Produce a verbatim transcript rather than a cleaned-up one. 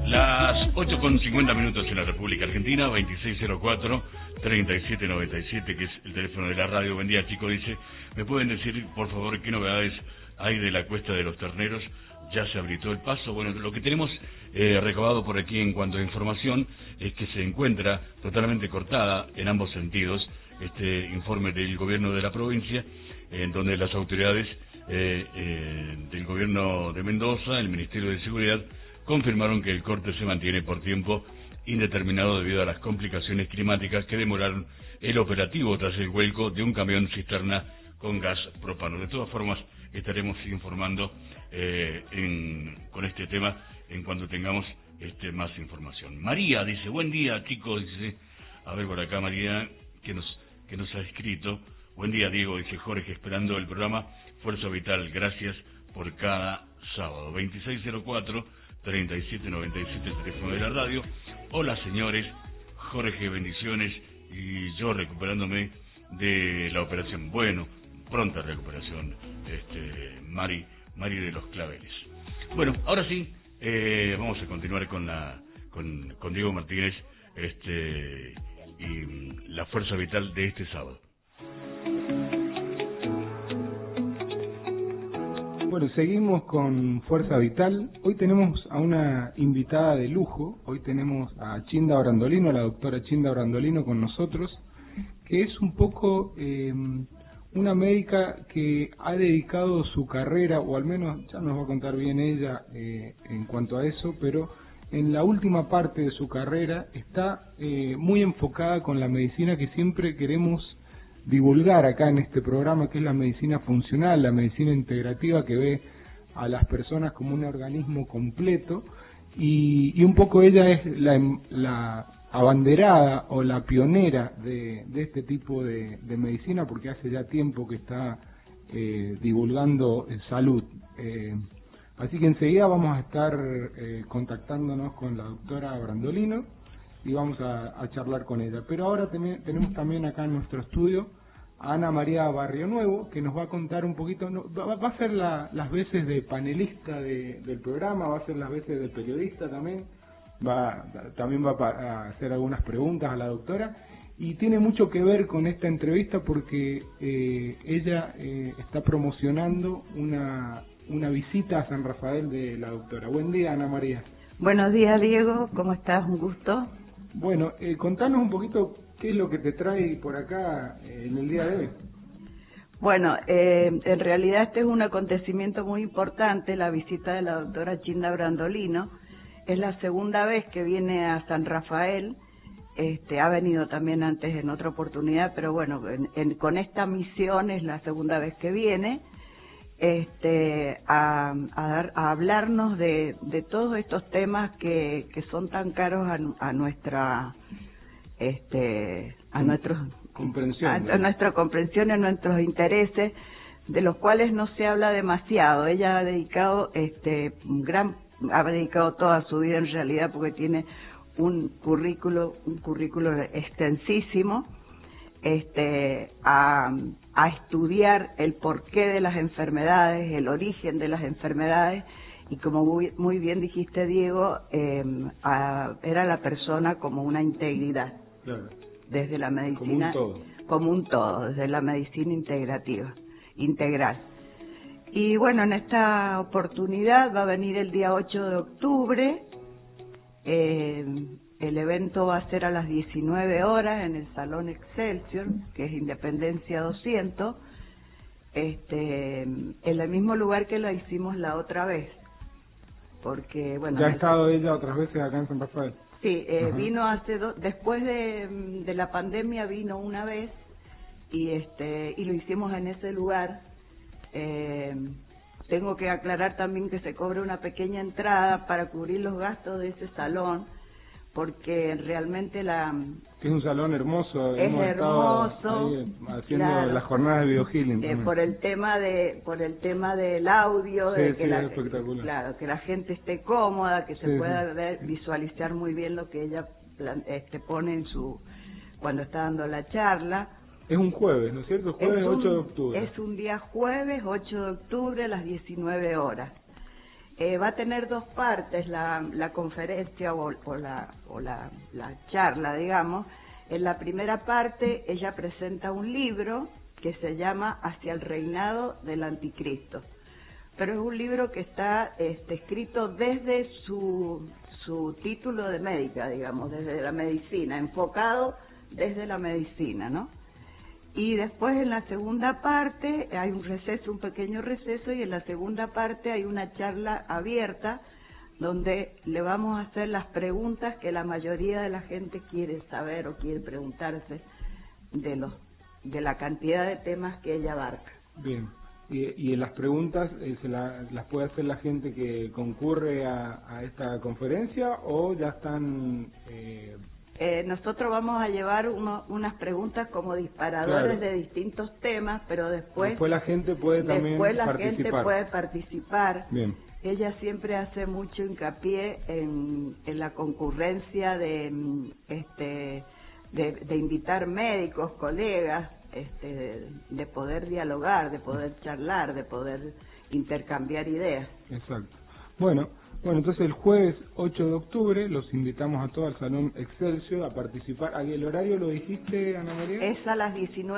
Las ocho con cincuenta minutos en la República Argentina, veintiséis cero cuatro, treinta y siete noventa y siete, que es el teléfono de la radio. Buen día, chicos, dice, ¿me pueden decir, por favor, qué novedades hay de la Cuesta de los Terneros? Ya se habilitó el paso. Bueno, lo que tenemos eh, recabado por aquí en cuanto a información es que se encuentra totalmente cortada en ambos sentidos este informe del gobierno de la provincia, en donde las autoridades eh, eh, del gobierno de Mendoza, el Ministerio de Seguridad, confirmaron que el corte se mantiene por tiempo indeterminado debido a las complicaciones climáticas que demoraron el operativo tras el vuelco de un camión cisterna con gas propano. De todas formas, estaremos informando eh, en, con este tema en cuanto tengamos este, más información. María dice, buen día, chicos, dice, a ver por acá María, que nos, que nos ha escrito. Buen día, Diego, dice Jorge, esperando el programa Fuerza Vital, gracias por cada sábado. veintiséis cero cuatro, treinta y siete noventa y siete, el teléfono de la radio. Hola, señores, Jorge, bendiciones, y yo recuperándome de la operación. Bueno, pronta recuperación, este, Mari, Mari de los Claveles. Bueno, ahora sí, eh, vamos a continuar con la, con, con Diego Martínez, este, y la Fuerza Vital de este sábado. Bueno, seguimos con Fuerza Vital. Hoy tenemos a una invitada de lujo. Hoy tenemos a Chinda Brandolino, la doctora Chinda Brandolino con nosotros, que es un poco eh, una médica que ha dedicado su carrera, o al menos ya nos va a contar bien ella eh, en cuanto a eso, pero en la última parte de su carrera está eh, muy enfocada con la medicina que siempre queremos divulgar acá en este programa, que es la medicina funcional, la medicina integrativa, que ve a las personas como un organismo completo, y, y un poco ella es la, la abanderada o la pionera de, de este tipo de, de medicina, porque hace ya tiempo que está eh, divulgando eh, salud. Eh, así que enseguida vamos a estar eh, contactándonos con la doctora Brandolino y vamos a, a charlar con ella. Pero ahora ten, tenemos también acá en nuestro estudio a Ana María Barrio Nuevo, que nos va a contar un poquito, no, va, va a ser la, las veces de panelista de, del programa, va a ser las veces de periodista también, va también va a hacer algunas preguntas a la doctora, y tiene mucho que ver con esta entrevista porque eh, ella eh, está promocionando una, una visita a San Rafael de la doctora. Buen día, Ana María. Buenos días, Diego, ¿cómo estás? Un gusto. Bueno, eh, contanos un poquito qué es lo que te trae por acá eh, en el día de hoy. Bueno, eh, en realidad este es un acontecimiento muy importante, la visita de la doctora Chinda Brandolino. Es la segunda vez que viene a San Rafael, este, ha venido también antes en otra oportunidad, pero bueno, en, en, con esta misión es la segunda vez que viene este, a, a, dar, a hablarnos de, de todos estos temas que, que son tan caros a, a nuestra... este a nuestros comprensión, a, a nuestra comprensión, a nuestros intereses, de los cuales no se habla demasiado. Ella ha dedicado este un gran ha dedicado toda su vida en realidad, porque tiene un currículo un currículo extensísimo este a, a estudiar el porqué de las enfermedades, el origen de las enfermedades. Y como muy, muy bien dijiste, Diego, eh, a, era la persona como una integridad, claro, desde la medicina, como un todo, como un todo, desde la medicina integrativa, integral. Y bueno, en esta oportunidad va a venir el día ocho de octubre, eh, el evento va a ser a las diecinueve horas en el Salón Excelsior, que es Independencia doscientos, este, en el mismo lugar que lo hicimos la otra vez. Porque bueno, ya ha estado ella otras veces acá en San Rafael. Sí, eh, vino hace dos, después de, de la pandemia vino una vez y este y lo hicimos en ese lugar. Eh, tengo que aclarar también que se cobra una pequeña entrada para cubrir los gastos de ese salón, porque realmente la es un salón hermoso, es hemos hermoso ahí haciendo claro, las jornadas de biohealing eh, por el tema de por el tema del audio, sí, de que sí, la, es espectacular. Claro, que la gente esté cómoda, que se sí, pueda sí. ver, visualizar muy bien lo que ella este, pone en su cuando está dando la charla. Es un jueves, ¿no es cierto? Jueves es un, ocho de octubre. Es un día jueves ocho de octubre a las diecinueve horas. Eh, va a tener dos partes la, la conferencia o, o, la, o la, la charla, digamos. En la primera parte ella presenta un libro que se llama Hacia el reinado del anticristo, pero es un libro que está este, escrito desde su, su título de médica, digamos, desde la medicina, enfocado desde la medicina, ¿no? Y después en la segunda parte hay un receso, un pequeño receso, y en la segunda parte hay una charla abierta donde le vamos a hacer las preguntas que la mayoría de la gente quiere saber o quiere preguntarse de los de la cantidad de temas que ella abarca. Bien, y, y en las preguntas eh, se la, las puede hacer la gente que concurre a, a esta conferencia o ya están... Eh... Eh, nosotros vamos a llevar uno, unas preguntas como disparadores, claro, de distintos temas, pero después... Después la gente puede también después la participar. gente puede participar. Bien. Ella siempre hace mucho hincapié en, en la concurrencia de, este, de, de invitar médicos, colegas, este, de, de poder dialogar, de poder charlar, de poder intercambiar ideas. Exacto. Bueno, bueno, entonces el jueves ocho de octubre los invitamos a todos al Salón Excelsior a participar. ¿El horario lo dijiste, Ana María? Es a las diecinueve.